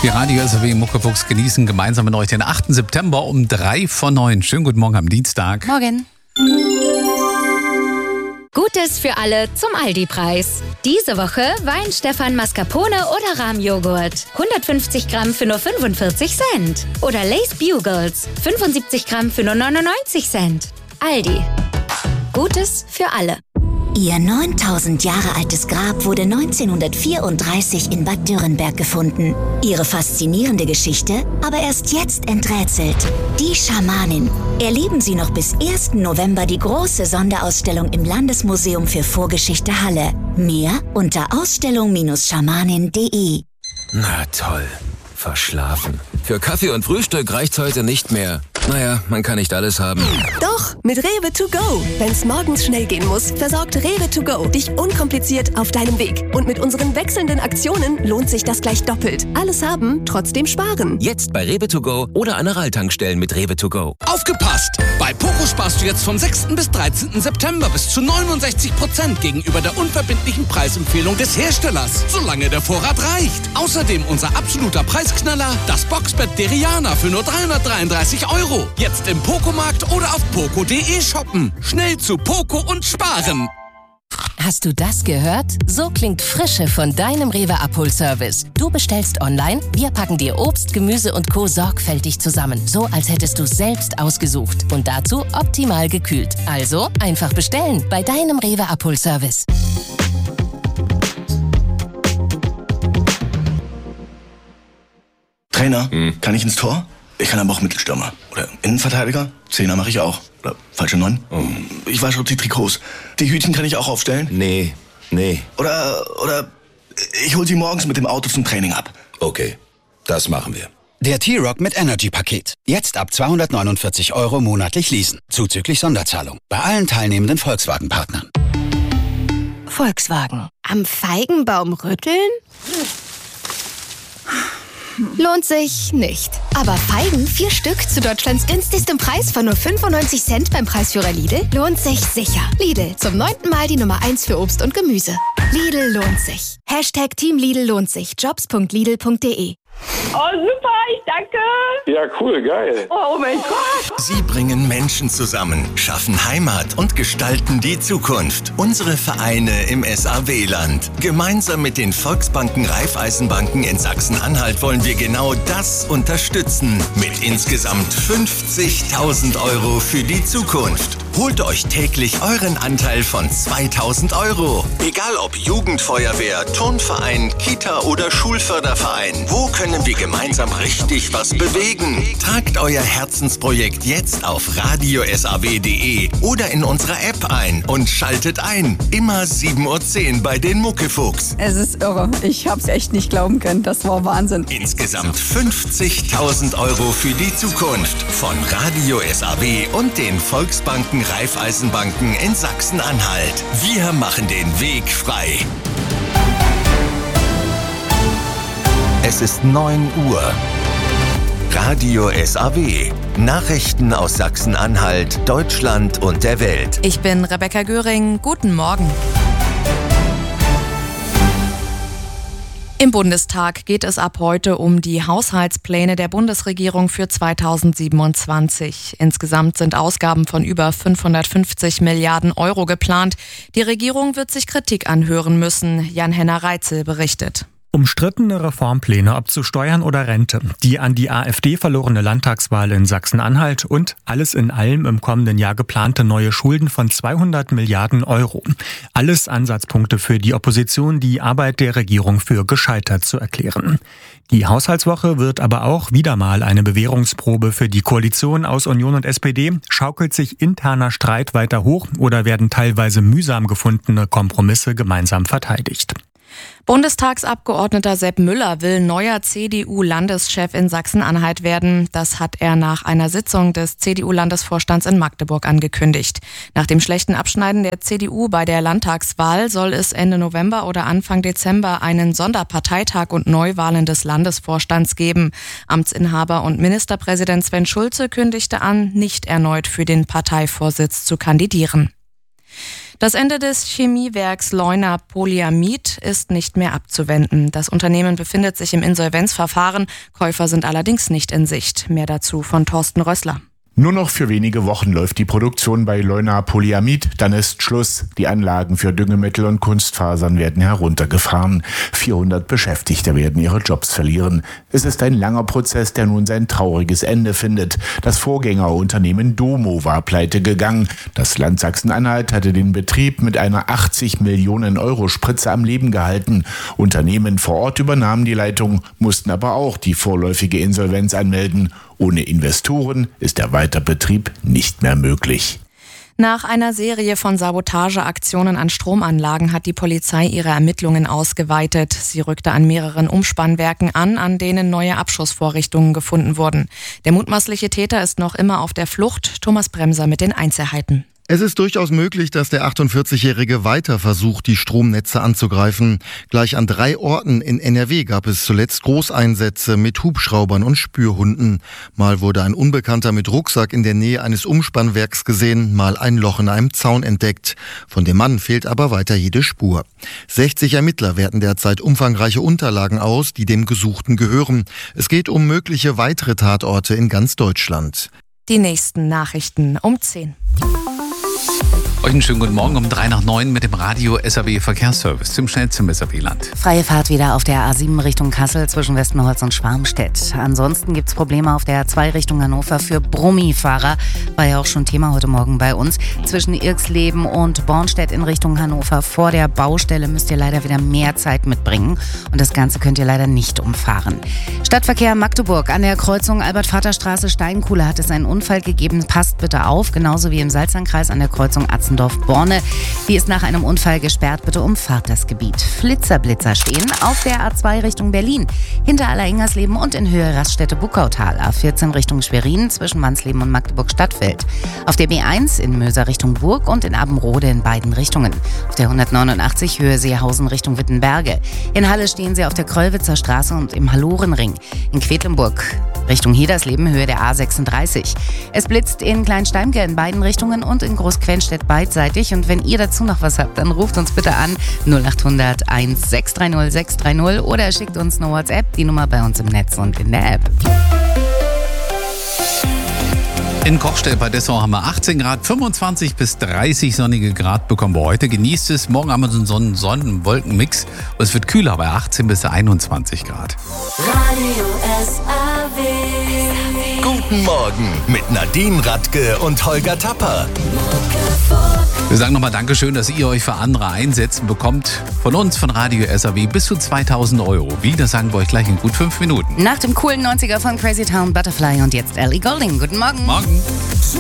Die Radio SAW Muckefuchs genießen gemeinsam mit euch den 8. September um 8:55. Schönen guten Morgen am Dienstag. Morgen. Gutes für alle zum Aldi-Preis. Diese Woche Wein Stefan Mascarpone oder Rahmjoghurt. 150 Gramm für nur 45 Cent. Oder Lay's Bugles. 75 Gramm für nur 99 Cent. Aldi. Gutes für alle. Ihr 9000 Jahre altes Grab wurde 1934 in Bad Dürrenberg gefunden. Ihre faszinierende Geschichte aber erst jetzt enträtselt. Die Schamanin. Erleben Sie noch bis 1. November die große Sonderausstellung im Landesmuseum für Vorgeschichte Halle. Mehr unter ausstellung-schamanin.de. Na toll. Verschlafen. Für Kaffee und Frühstück reicht's heute nicht mehr. Naja, man kann nicht alles haben. Doch, mit Rewe to go. Wenn's morgens schnell gehen muss, versorgt Rewe to go dich unkompliziert auf deinem Weg. Und mit unseren wechselnden Aktionen lohnt sich das gleich doppelt. Alles haben, trotzdem sparen. Jetzt bei Rewe to go oder an Aral-Tankstellen mit Rewe to go. Aufgepasst! Bei Poco sparst du jetzt vom 6. bis 13. September bis zu 69% gegenüber der unverbindlichen Preisempfehlung des Herstellers, solange der Vorrat reicht. Außerdem unser absoluter Preisknaller, das Boxbett Deriana für nur 333 €. Jetzt im Poco-Markt oder auf poco.de shoppen. Schnell zu Poco und sparen. Hast du das gehört? So klingt Frische von deinem Rewe-Abholservice. Du bestellst online, wir packen dir Obst, Gemüse und Co. sorgfältig zusammen. So, als hättest du es selbst ausgesucht. Und dazu optimal gekühlt. Also einfach bestellen bei deinem Rewe-Abholservice. Trainer, kann ich ins Tor? Ich kann aber auch Mittelstürmer. Oder Innenverteidiger? Zehner mache ich auch. Oder falsche 9. Ich wasche die Trikots. Die Hütchen kann ich auch aufstellen? Nee. Oder ich hol sie morgens mit dem Auto zum Training ab. Okay, das machen wir. Der T-Rock mit Energy-Paket. Jetzt ab 249 € monatlich leasen. Zuzüglich Sonderzahlung. Bei allen teilnehmenden Volkswagen-Partnern. Volkswagen. Am Feigenbaum rütteln? Lohnt sich nicht. Aber Feigen 4 Stück zu Deutschlands günstigstem Preis von nur 95 Cent beim Preisführer Lidl lohnt sich sicher. Lidl, zum 9. Mal die Nummer 1 für Obst und Gemüse. Lidl lohnt sich. #Team Lidl lohnt sich. Jobs.lidl.de. Oh, super, ich danke. Ja, cool, geil. Oh mein Gott. Sie bringen Menschen zusammen, schaffen Heimat und gestalten die Zukunft. Unsere Vereine im SAW-Land. Gemeinsam mit den Volksbanken Raiffeisenbanken in Sachsen-Anhalt wollen wir genau das unterstützen. Mit insgesamt 50.000 € für die Zukunft. Holt euch täglich euren Anteil von 2.000 €. Egal ob Jugendfeuerwehr, Turnverein, Kita oder Schulförderverein. Wo können wir gemeinsam richtig was bewegen? Tragt euer Herzensprojekt jetzt auf radiosaw.de oder in unserer App ein und schaltet ein. Immer 7:10 Uhr bei den Muckefuchs. Es ist irre. Ich hab's echt nicht glauben können. Das war Wahnsinn. Insgesamt 50.000 € für die Zukunft. Von Radio SAW und den Volksbanken Raiffeisenbanken in Sachsen-Anhalt. Wir machen den Weg frei. Es ist 9 Uhr. Radio SAW. Nachrichten aus Sachsen-Anhalt, Deutschland und der Welt. Ich bin Rebecca Göring. Guten Morgen. Im Bundestag geht es ab heute um die Haushaltspläne der Bundesregierung für 2027. Insgesamt sind Ausgaben von über 550 Milliarden € geplant. Die Regierung wird sich Kritik anhören müssen. Jan-Henner Reitzel berichtet. Umstrittene Reformpläne, ob zu Steuern oder Rente, die an die AfD verlorene Landtagswahl in Sachsen-Anhalt und alles in allem im kommenden Jahr geplante neue Schulden von 200 Milliarden €. Alles Ansatzpunkte für die Opposition, die Arbeit der Regierung für gescheitert zu erklären. Die Haushaltswoche wird aber auch wieder mal eine Bewährungsprobe für die Koalition aus Union und SPD. Schaukelt sich interner Streit weiter hoch oder werden teilweise mühsam gefundene Kompromisse gemeinsam verteidigt? Bundestagsabgeordneter Sepp Müller will neuer CDU-Landeschef in Sachsen-Anhalt werden. Das hat er nach einer Sitzung des CDU-Landesvorstands in Magdeburg angekündigt. Nach dem schlechten Abschneiden der CDU bei der Landtagswahl soll es Ende November oder Anfang Dezember einen Sonderparteitag und Neuwahlen des Landesvorstands geben. Amtsinhaber und Ministerpräsident Sven Schulze kündigte an, nicht erneut für den Parteivorsitz zu kandidieren. Das Ende des Chemiewerks Leuna Polyamid ist nicht mehr abzuwenden. Das Unternehmen befindet sich im Insolvenzverfahren. Käufer sind allerdings nicht in Sicht. Mehr dazu von Thorsten Rössler. Nur noch für wenige Wochen läuft die Produktion bei Leuna Polyamid, dann ist Schluss. Die Anlagen für Düngemittel und Kunstfasern werden heruntergefahren. 400 Beschäftigte werden ihre Jobs verlieren. Es ist ein langer Prozess, der nun sein trauriges Ende findet. Das Vorgängerunternehmen Domo war pleite gegangen. Das Land Sachsen-Anhalt hatte den Betrieb mit einer 80 Millionen Euro Spritze am Leben gehalten. Unternehmen vor Ort übernahmen die Leitung, mussten aber auch die vorläufige Insolvenz anmelden. Ohne Investoren ist der Weiterbetrieb nicht mehr möglich. Nach einer Serie von Sabotageaktionen an Stromanlagen hat die Polizei ihre Ermittlungen ausgeweitet. Sie rückte an mehreren Umspannwerken an denen neue Abschussvorrichtungen gefunden wurden. Der mutmaßliche Täter ist noch immer auf der Flucht. Thomas Bremser mit den Einzelheiten. Es ist durchaus möglich, dass der 48-Jährige weiter versucht, die Stromnetze anzugreifen. Gleich an 3 Orten in NRW gab es zuletzt Großeinsätze mit Hubschraubern und Spürhunden. Mal wurde ein Unbekannter mit Rucksack in der Nähe eines Umspannwerks gesehen, mal ein Loch in einem Zaun entdeckt. Von dem Mann fehlt aber weiter jede Spur. 60 Ermittler werten derzeit umfangreiche Unterlagen aus, die dem Gesuchten gehören. Es geht um mögliche weitere Tatorte in ganz Deutschland. Die nächsten Nachrichten um 10. Euch einen schönen guten Morgen um 8:03 mit dem Radio SAW Verkehrsservice zum Schnellzug SAW-Land. Freie Fahrt wieder auf der A7 Richtung Kassel zwischen Westenholz und Schwarmstedt. Ansonsten gibt es Probleme auf der A2 Richtung Hannover für Brummifahrer. War ja auch schon Thema heute Morgen bei uns. Zwischen Irxleben und Bornstedt in Richtung Hannover vor der Baustelle müsst ihr leider wieder mehr Zeit mitbringen. Und das Ganze könnt ihr leider nicht umfahren. Stadtverkehr Magdeburg an der Kreuzung Albert-Vater-Straße Steinkuhle hat es einen Unfall gegeben. Passt bitte auf, genauso wie im Salzlandkreis an der Kreuzung Atzendorf-Borne. Die ist nach einem Unfall gesperrt. Bitte umfahrt das Gebiet. Flitzer stehen auf der A2 Richtung Berlin. Hinter Aller-Ingersleben und in Höhe Raststätte Buckautal. A14 Richtung Schwerin zwischen Mansleben und Magdeburg-Stadtfeld. Auf der B1 in Möser Richtung Burg und in Abenrode in beiden Richtungen. Auf der 189 Höhe Seehausen Richtung Wittenberge. In Halle stehen sie auf der Kröllwitzer Straße und im Hallorenring. In Quedlinburg Richtung Hedersleben Höhe der A36. Es blitzt in Kleinsteimke in beiden Richtungen und in Großquenstedt beidseitig. Und wenn ihr dazu noch was habt, dann ruft uns bitte an 0800 1630 630 oder schickt uns eine WhatsApp, die Nummer bei uns im Netz und in der App. In Kochstedt bei Dessau haben wir 18 Grad, 25 bis 30 sonnige Grad bekommen wir heute. Genießt es. Morgen haben wir so einen Sonnen-Wolken-Mix. Und es wird kühler bei 18 bis 21 Grad. Radio SAW. Guten Morgen mit Nadine Radke und Holger Tapper. Wir sagen nochmal Dankeschön, dass ihr euch für andere einsetzt. Bekommt von uns, von Radio SAW, bis zu 2.000 Euro. Wie, das sagen wir euch gleich in gut 5 Minuten. Nach dem coolen 90er von Crazy Town Butterfly und jetzt Ellie Goulding. Guten Morgen. Morgen.